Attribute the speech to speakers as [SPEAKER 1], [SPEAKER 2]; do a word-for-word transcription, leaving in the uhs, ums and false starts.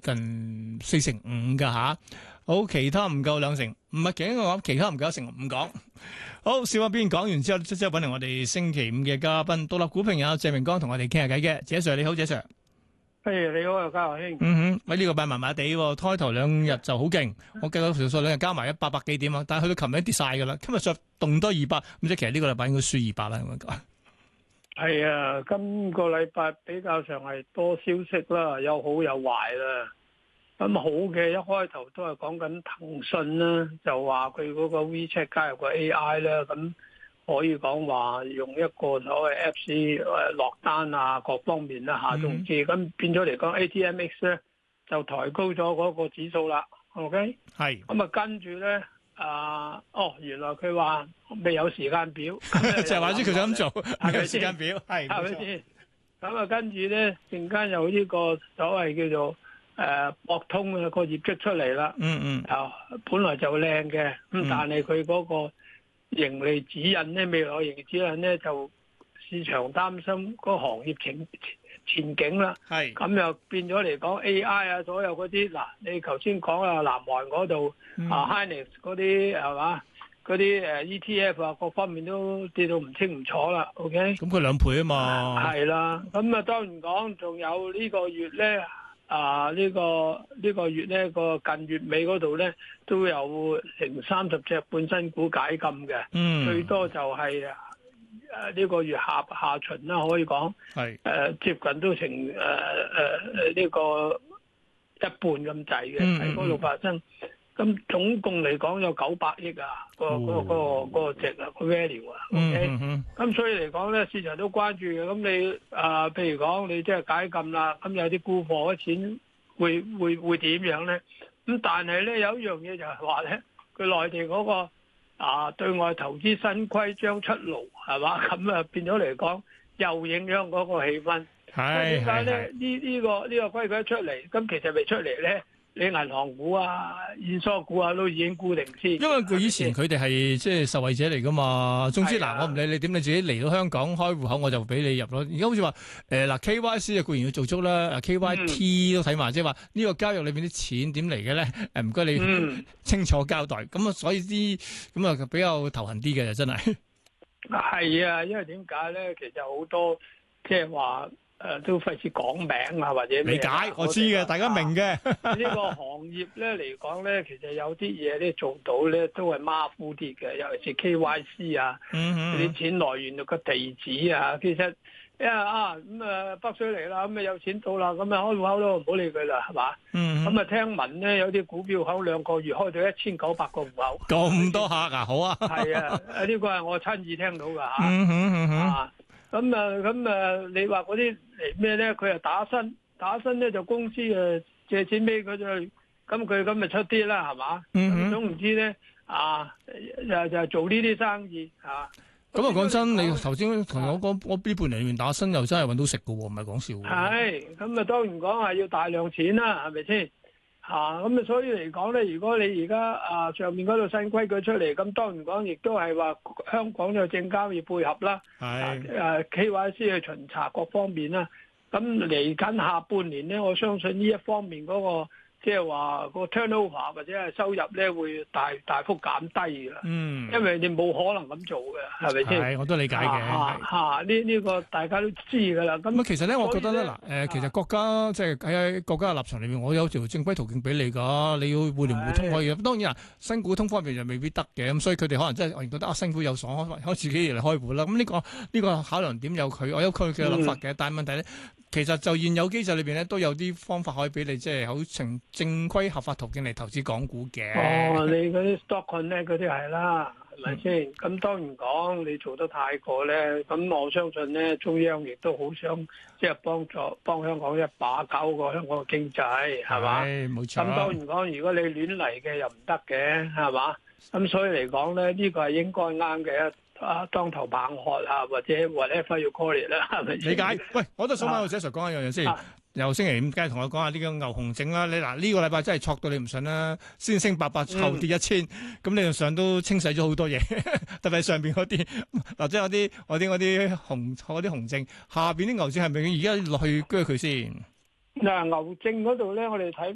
[SPEAKER 1] 近四成五噶吓。好，其他唔夠兩成，唔係勁嘅話，其他唔夠一成五講。好，小話邊講完之後，即刻揾嚟我哋星期五嘅嘉賓，獨立股評有謝明光同我哋傾下偈嘅。謝 Sir 你好，謝 Sir。
[SPEAKER 2] 係你好啊，嘉樂兄。
[SPEAKER 1] 嗯哼，喂，呢、這個拜麻麻地喎，開頭兩日就好勁，我計過條數兩日加埋一百百幾點啊，但係去到琴日跌晒噶啦，今日再動多二百，咁即係其實呢個禮拜應該輸二百啦，咁樣講。係
[SPEAKER 2] 啊，今個禮拜比較上係多消息啦，有好有壞啦。咁好嘅一開頭都係講緊騰訊啦，就話佢嗰個 WeChat 加入個 A I 啦，咁可以講話用一個所謂 Apps 誒落單啊，各方面啦下總之，咁、嗯、變咗嚟講 A T M X 咧就抬高咗嗰個指數啦。OK，係咁啊，跟住咧啊，哦，原來佢話未有時間表，就係話知佢想咁做，未有時間表，係係咪先？咁啊，跟住咧陣間有呢個所謂叫做。誒博通嘅個業績出嚟啦，嗯嗯，啊本來就靚嘅，咁但係佢嗰個盈利指引咧，未來盈利指引咧就市場擔心個行業前前景啦，係咁又變咗嚟講 A I 啊，所有嗰啲嗱，你頭先講啊南韓嗰度啊 Hynix 嗰啲係嘛，嗰啲誒 E T F 啊各方面都跌到唔清唔楚啦 ，OK，咁佢兩倍啊嘛，係啦，咁啊當然講仲有呢個月咧。啊！呢、這個呢、這個月咧個近月尾嗰度咧都有成三十隻半新股解禁嘅，嗯，最多就係誒呢個月下下旬啦，可以講係誒接近都成誒誒誒呢個一半咁滯嘅喺嗰度發生。咁總共嚟講有九百億啊，個嗰、那個嗰、那個值啊，個 value 啊 ，OK，咁、嗯嗯、所以嚟講咧，市場都關注嘅。咁你啊、呃，譬如講你即係解禁啦，咁有啲沽貨嘅錢會會會點樣咧？咁但係咧有一樣嘢就係話咧，佢內地嗰、那個啊、呃、對外投資新規將出爐係嘛？咁啊變咗嚟講又影響嗰個氣氛。係點解咧？呢呢、這個呢、這個規矩一出嚟，咁其實未出嚟咧。你銀行股啊、現鈔股啊都已經固定先，因為佢以前佢哋係即係受惠者嚟噶嘛。總之嗱，我唔理你點，你自己嚟到香港開戶口，我就俾你入咯。而家好似話誒嗱 K Y C 啊固然要做足啦，K Y T 都睇埋，即係話呢個交易裏邊啲錢點嚟嘅咧？誒唔該你清楚交代。咁啊、嗯，所以啲咁啊比較頭痕啲嘅就真係。係啊，因為點解咧？其實好多即係話。誒都費事講名啊，或者理解我知嘅，大家明嘅。呢個行業咧嚟講咧，其實有啲嘢咧做到咧都係馬虎啲嘅，尤其是 K Y C 啊，啲、嗯、錢來源個地址啊，其實因為啊咁啊北水嚟啦，咁啊有錢到啦，咁啊開戶口咯，唔好理佢啦，係嘛？咁、嗯、啊聽聞咧有啲股票口兩個月開到一千九百個戶口，咁多客啊，好啊，係啊，呢、這個係我親耳聽到㗎嚇。嗯哼嗯哼啊咁啊，咁啊，你話嗰啲嚟咩咧？佢又打新，打新咧就公司誒借錢俾佢就，咁佢咁咪出啲啦，係嘛？咁總唔知咧啊，就就做呢啲生意啊。咁啊，講真，你頭先同我講，我呢半年裏面打新又真係揾到食㗎喎，唔係講笑。係，咁啊當然講係要大量錢啦，係咪先？啊，咁啊，所以嚟講咧，如果你而家啊上面嗰度新規矩出嚟，咁當然講亦都係話香港有證監要配合啦，係誒、啊、K Y C 去巡查各方面啦。咁嚟緊下半年咧，我相信呢一方面嗰、那個即係話個 turnover 或者係收入咧會大大幅減低㗎。嗯，因為你冇可能咁做嘅，係咪先？係，我都理解嘅。嚇嚇，呢呢個大家都知㗎啦。咁其實咧，我覺得咧嗱誒，其實國家即係喺國家嘅立場裏面，我有條正規途徑俾你㗎。你要互聯互通可以。當然啊，新股通方面就未必得嘅。咁所以佢哋可能真係我覺得啊，新股有所可自己嚟開戶啦。咁呢、呢個呢、呢個考量點有佢，我有佢嘅諗法嘅。嗯、但係問題咧。其實就現有機制裏邊咧，都有啲方法可以俾你，即係好正正規合法途徑嚟投資港股嘅。哦，你嗰啲 stock connect 嗰啲係啦，係咪先？咁、嗯、當然講你做得太過咧，咁我相信咧，中央亦都好想即係幫助幫香港一把搞個香港嘅經濟，係嘛？係，冇錯。咁當然講，如果你亂嚟嘅又唔得嘅，係嘛？咁所以嚟講咧，呢、這個係應該啱嘅。啊，當頭棒喝啊，或者 whatever you call it 啦，係咪？理解。喂，我都想問我謝 Sir 講一樣嘢先。由星期五，梗係同我講下呢個牛熊證啦。你嗱呢、這個禮拜真係挫到你唔信啦，先升八百，後跌一千，咁理論上都清洗咗好多嘢，特別係上邊嗰啲，或者有啲我啲嗰啲熊嗰啲熊證，下邊啲牛證係咪而家落去鋸佢先？嗱，牛證嗰度咧，我哋睇